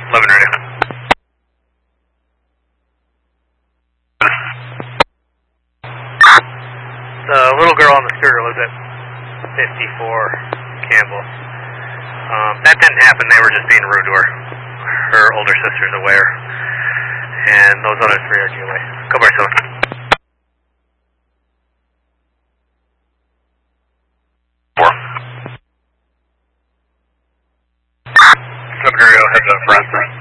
11 radio. The little girl on the scooter lives at 54 Campbell. That didn't happen, they were just being rude to her. Her older sister's aware. And those other three are GLA. Go by 7. 4. 7 radio, heads up, front.